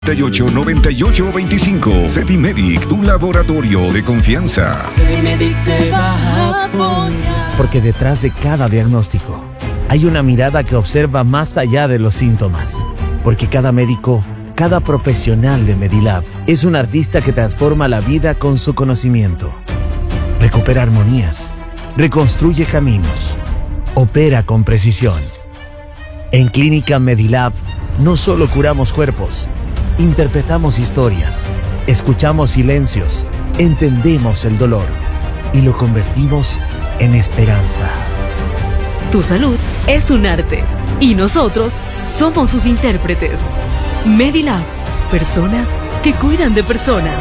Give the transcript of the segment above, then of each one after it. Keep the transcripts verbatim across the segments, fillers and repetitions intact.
noventa y ocho, noventa y ocho veinticinco. Sedimedic, tu laboratorio de confianza. Sedimedic te va a apoyar. Porque detrás de cada diagnóstico hay una mirada que observa más allá de los síntomas. Porque cada médico, cada profesional de Medilab es un artista que transforma la vida con su conocimiento. Recupera armonías, reconstruye caminos, opera con precisión. En Clínica Medilab no solo curamos cuerpos, interpretamos historias, escuchamos silencios, entendemos el dolor y lo convertimos en esperanza. Tu salud es un arte y nosotros somos sus intérpretes. Medilab, personas que cuidan de personas.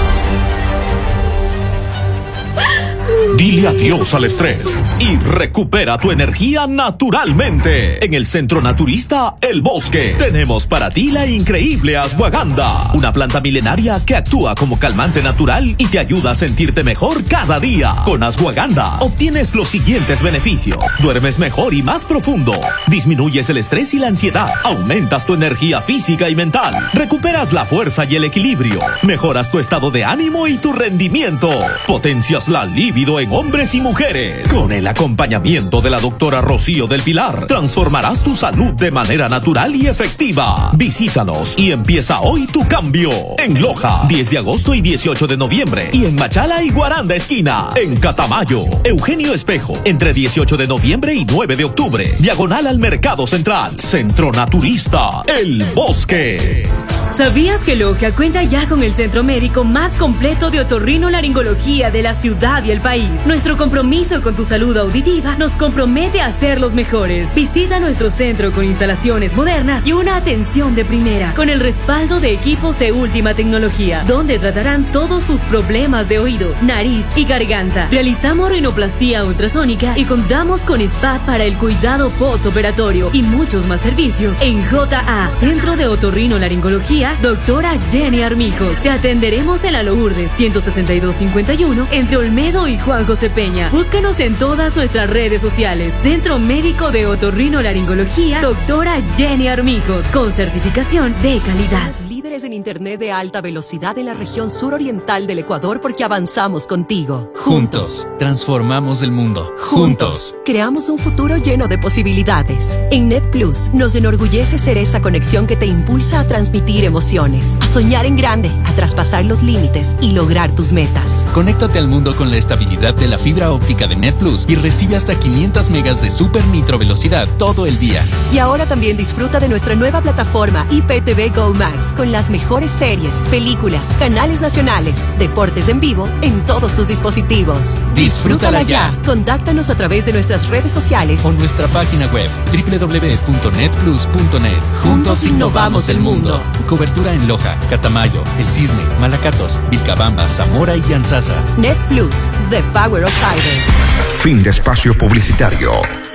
Dile adiós al estrés y recupera tu energía naturalmente. En el Centro Naturista El Bosque tenemos para ti la increíble ashwagandha, una planta milenaria que actúa como calmante natural y te ayuda a sentirte mejor cada día. Con ashwagandha obtienes los siguientes beneficios: duermes mejor y más profundo, disminuyes el estrés y la ansiedad, aumentas tu energía física y mental, recuperas la fuerza y el equilibrio, mejoras tu estado de ánimo y tu rendimiento, potencias la libido en hombres y mujeres. Con el acompañamiento de la doctora Rocío del Pilar, transformarás tu salud de manera natural y efectiva. Visítanos y empieza hoy tu cambio. En Loja, diez de agosto y dieciocho de noviembre. Y en Machala y Guaranda Esquina. En Catamayo, Eugenio Espejo, entre dieciocho de noviembre y nueve de octubre. Diagonal al Mercado Central. Centro Naturista El Bosque. ¿Sabías que Loja cuenta ya con el centro médico más completo de otorrinolaringología de la ciudad y el país? Nuestro compromiso con tu salud auditiva nos compromete a ser los mejores. Visita nuestro centro con instalaciones modernas y una atención de primera, con el respaldo de equipos de última tecnología, donde tratarán todos tus problemas de oído, nariz y garganta. Realizamos rinoplastía ultrasónica y contamos con spa para el cuidado postoperatorio y muchos más servicios. En J A, Centro de Otorrinolaringología, doctora Jenny Armijos. Te atenderemos en la Lourdes ciento sesenta y dos cincuenta y uno, entre Olmedo y Juan José Peña. Búscanos en todas nuestras redes sociales. Centro Médico de Otorrinolaringología, doctora Jenny Armijos, con certificación de calidad. Somos líderes en internet de alta velocidad en la región suroriental del Ecuador porque avanzamos contigo. Juntos, transformamos el mundo. Juntos, creamos un futuro lleno de posibilidades. En NetPlus nos enorgullece ser esa conexión que te impulsa a transmitir emociones, a soñar en grande, a traspasar los límites y lograr tus metas. Conéctate al mundo con la estabilidad de la fibra óptica de NetPlus y recibe hasta quinientas megas de super nitro velocidad todo el día. Y ahora también disfruta de nuestra nueva plataforma I P T V Go Max con las mejores series, películas, canales nacionales, deportes en vivo en todos tus dispositivos. Disfrútala ya. Contáctanos a través de nuestras redes sociales o nuestra página web doble u doble u doble u punto net plus punto net. Juntos innovamos el mundo. Cobertura en Loja, Catamayo, El Cisne, Malacatos, Vilcabamba, Zamora y Yanzasa. NetPlus, the power of fiber. Fin de espacio publicitario.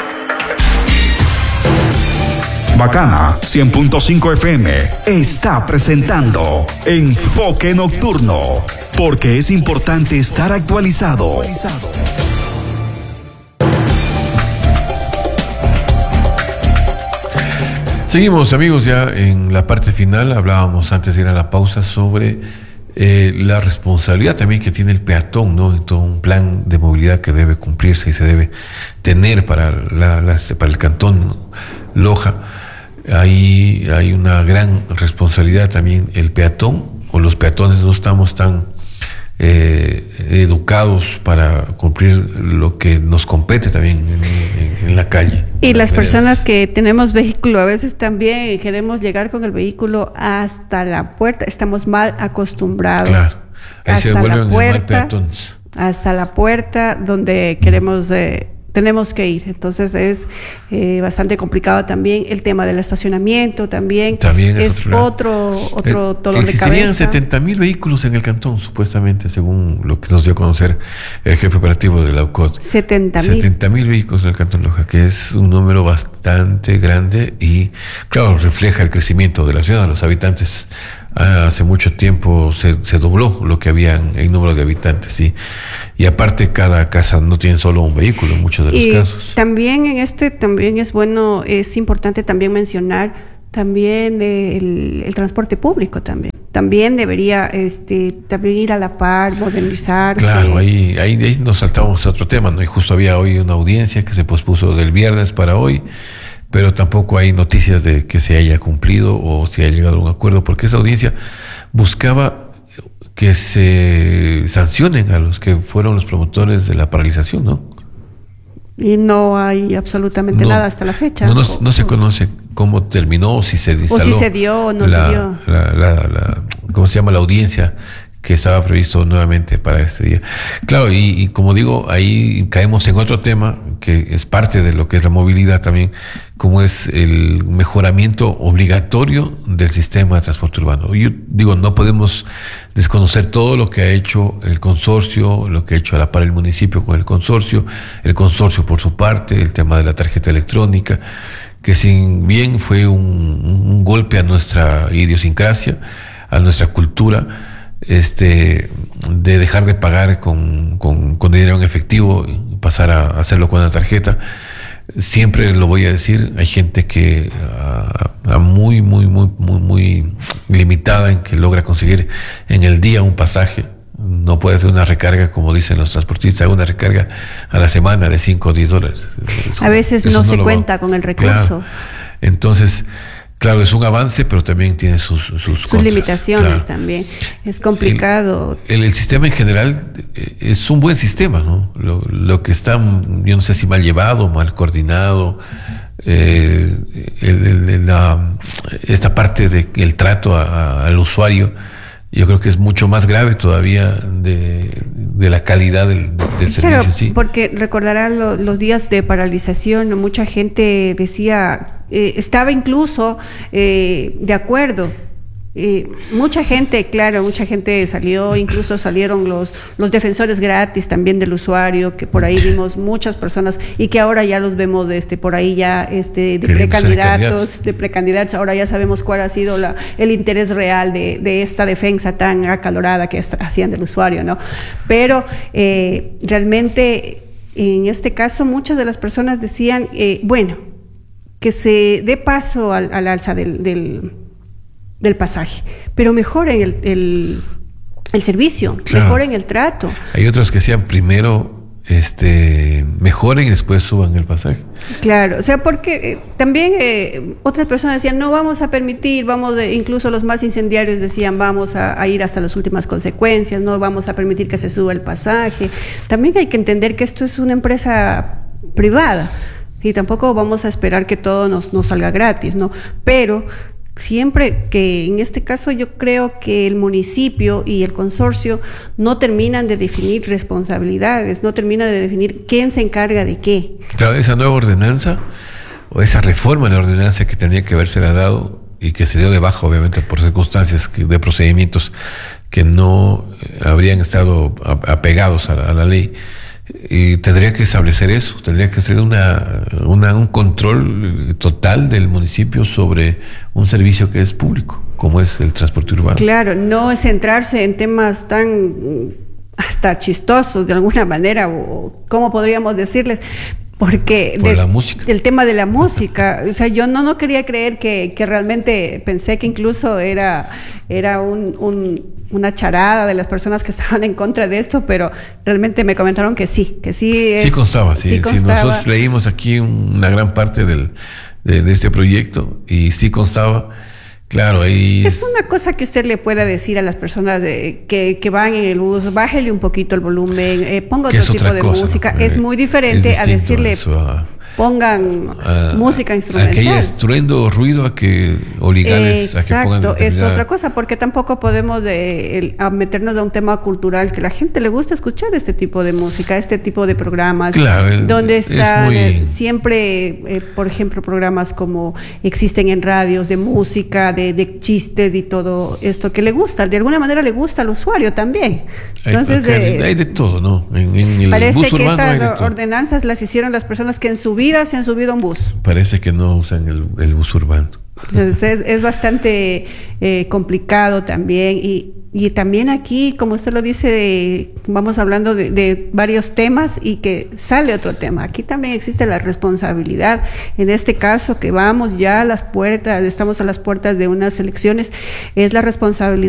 Bacana cien punto cinco F M está presentando Enfoque Nocturno, porque es importante estar actualizado. Seguimos, amigos, ya en la parte final. Hablábamos antes de ir a la pausa sobre eh, la responsabilidad también que tiene el peatón, ¿no? En todo un plan de movilidad que debe cumplirse y se debe tener para, la, la, para el cantón Loja. Ahí hay una gran responsabilidad también. El peatón o los peatones no estamos tan eh, educados para cumplir lo que nos compete también en, en, en la calle. Y las personas que tenemos vehículo, a veces también queremos llegar con el vehículo hasta la puerta, estamos mal acostumbrados. Claro, ahí se vuelven mal peatones. Hasta la puerta donde queremos, eh, tenemos que ir. Entonces es eh, bastante complicado también el tema del estacionamiento, también, también es, es otro, otro eh, dolor de cabeza. Existirían setenta mil vehículos en el cantón, supuestamente, según lo que nos dio a conocer el jefe operativo de la U C O D. setenta mil. setenta mil vehículos en el cantón Loja, que es un número bastante grande y, claro, refleja el crecimiento de la ciudad. Los habitantes, hace mucho tiempo se, se dobló lo que había en, en número de habitantes, ¿sí? Y aparte cada casa no tiene solo un vehículo en muchos de los y casos. También en este, también es bueno, es importante también mencionar también el, el transporte público también. También debería este, también ir a la par, modernizarse. Claro, ahí, ahí, ahí nos saltamos a otro tema, ¿no? Y justo había hoy una audiencia que se pospuso del viernes para hoy, pero tampoco hay noticias de que se haya cumplido o se haya llegado a un acuerdo, porque esa audiencia buscaba que se sancionen a los que fueron los promotores de la paralización, ¿no? Y no hay absolutamente no, nada hasta la fecha. No, no, no se conoce cómo terminó, o si se instaló. O si se dio o no la, se dio. La, la, la, ¿Cómo se llama? La audiencia que estaba previsto nuevamente para este día. Claro, y, y como digo, ahí caemos en otro tema que es parte de lo que es la movilidad también, como es el mejoramiento obligatorio del sistema de transporte urbano. Yo digo, no podemos desconocer todo lo que ha hecho el consorcio, lo que ha hecho a la par el municipio con el consorcio, el consorcio por su parte, el tema de la tarjeta electrónica, que sin bien fue un, un golpe a nuestra idiosincrasia, a nuestra cultura, este de dejar de pagar con, con, con dinero en efectivo y pasar a hacerlo con la tarjeta. Siempre lo voy a decir, hay gente que a, a muy, muy, muy, muy, muy limitada en que logra conseguir en el día un pasaje. No puede hacer una recarga, como dicen los transportistas, una recarga a la semana de cinco o diez dólares. Eso, a veces no, no se cuenta va. con el recurso. Claro. Entonces, claro, es un avance, pero también tiene sus sus, sus contras, limitaciones, claro. También es complicado. El, el, el sistema en general es un buen sistema, ¿no? Lo, lo que está, yo no sé si mal llevado, mal coordinado, eh, el, el, el, la, esta parte del trato a, a, al usuario, yo creo que es mucho más grave todavía de, de la calidad del, del claro, servicio. Sí, porque recordarán lo, los días de paralización, mucha gente decía, eh, estaba incluso eh, de acuerdo. Eh, mucha gente, claro, mucha gente salió, incluso salieron los, los defensores gratis también del usuario, que por ahí vimos muchas personas y que ahora ya los vemos este, por ahí ya este, de precandidatos, de precandidatos, ahora ya sabemos cuál ha sido la, el interés real de, de esta defensa tan acalorada que hacían del usuario, ¿no? Pero eh, realmente en este caso muchas de las personas decían, eh, bueno, que se dé paso al, al alza del, del del pasaje, pero mejoren el, el, el servicio, claro. Mejoren el trato. Hay otros que decían primero este, mejoren y después suban el pasaje. Claro, o sea, porque eh, también eh, otras personas decían, no vamos a permitir, vamos, de, incluso los más incendiarios decían, vamos a, a ir hasta las últimas consecuencias, no vamos a permitir que se suba el pasaje. También hay que entender que esto es una empresa privada y tampoco vamos a esperar que todo nos, nos salga gratis, ¿no? Pero siempre que en este caso yo creo que el municipio y el consorcio no terminan de definir responsabilidades, no terminan de definir quién se encarga de qué. Claro, esa nueva ordenanza o esa reforma de la ordenanza que tenía que haberse dado y que se dio de baja obviamente por circunstancias que, de procedimientos que no habrían estado apegados a la, a la ley. Y tendría que establecer eso, tendría que hacer una, una, un control total del municipio sobre un servicio que es público, como es el transporte urbano. Claro, no es centrarse en temas tan hasta chistosos de alguna manera, o cómo podríamos decirles, porque Por la música. El tema de la música, o sea, yo no, no quería creer que, que realmente pensé que incluso era, era un, un una charada de las personas que estaban en contra de esto, pero realmente me comentaron que sí, que sí es, sí constaba, sí, sí constaba. Sí, nosotros leímos aquí una gran parte del, de, de este proyecto y sí constaba, claro, ahí es una cosa que usted le pueda decir a las personas de, que, que van en el bus, bájele un poquito el volumen, eh, ponga otro tipo de cosa, música, ¿no? Es muy diferente es a decirle eso, a, pongan a, música instrumental. A que haya estruendo o ruido, a que obligarles Exacto, a que pongan determinada... es otra cosa, porque tampoco podemos de, el, a meternos a un tema cultural que la gente le gusta escuchar este tipo de música, este tipo de programas, claro, el, donde están muy... eh, siempre, eh, por ejemplo, programas como existen en radios de música, de, de chistes y todo esto que le gusta, de alguna manera le gusta al usuario también. Entonces, hay, eh, hay de todo, ¿no? En, en el parece bus que urbano estas ordenanzas las hicieron las personas que en su vida se han subido a un bus. Parece que no usan el, el bus urbano. Entonces es, es bastante eh, complicado también y y también aquí, como usted lo dice, de, vamos hablando de, de varios temas y que sale otro tema. Aquí también existe la responsabilidad. En este caso, que vamos ya a las puertas, estamos a las puertas de unas elecciones, es la responsabilidad